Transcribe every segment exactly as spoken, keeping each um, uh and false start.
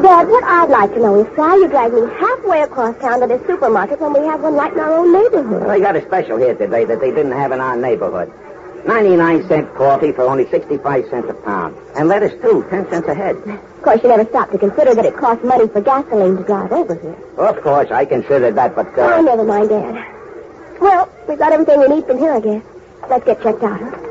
Dad, what I'd like to know is why you dragged me halfway across town to this supermarket when we have one right in our own neighborhood. Well, they got a special here today that they didn't have in our neighborhood. ninety-nine cent coffee for only sixty-five cents a pound. And lettuce, too, ten cents a head. Of course, you never stopped to consider that it costs money for gasoline to drive over here. Of course, I considered that, but... Uh... Oh, never mind, Dad. Well, we've got everything we need from here, I guess. Let's get checked out, huh?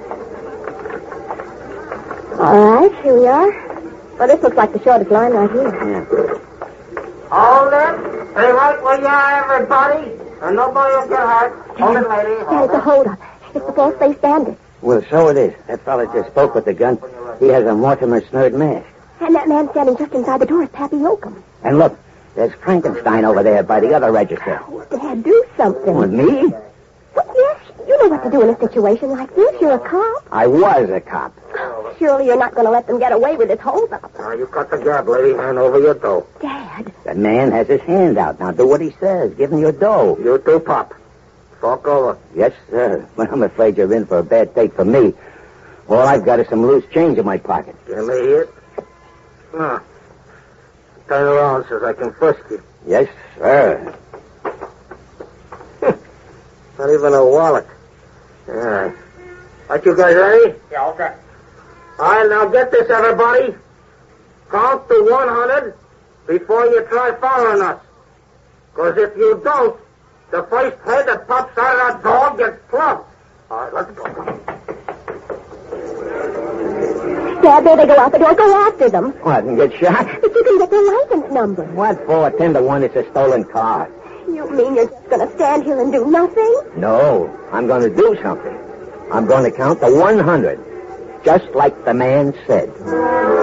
All right, here we are. Well, this looks like the shortest line right here. Yeah. Hold it. Stay right where you are, everybody. And nobody will get hurt. Hold it, lady. Dad, Hold it's a it. hold-up. It's the false face bandit. Well, so it is. That fella just spoke with the gun. He has a Mortimer Snurd mask. And that man standing just inside the door is Pappy Yoakum. And look, there's Frankenstein over there by the other register. Oh, Dad, do something. With me? Well, yes, you know what to do in a situation like this. You're a cop. I was a cop. Oh, surely you're not going to let them get away with this hold-up. Now, you cut the gab, lady. Hand over your dough. Dad. The man has his hand out. Now, do what he says. Give him your dough. You too, Pop. Talk over. Yes, sir. But I'm afraid you're in for a bad take for me. All I've got is some loose change in my pocket. Give me it. Now, turn around so I can frisk you. Yes, sir. Not even a wallet. All right. Are you guys ready? Yeah, okay. All right, now get this, everybody. Count to one hundred before you try following us. Because if you don't, the first head that pops out of that dog gets plugged. All right, let's go. Dad, there they go out the door. Go after them. What, and get shot? But you can get their license number. What for? Ten to one, it's a stolen car. You mean you're just going to stand here and do nothing? No, I'm going to do something. I'm going to count to one hundred, just like the man said.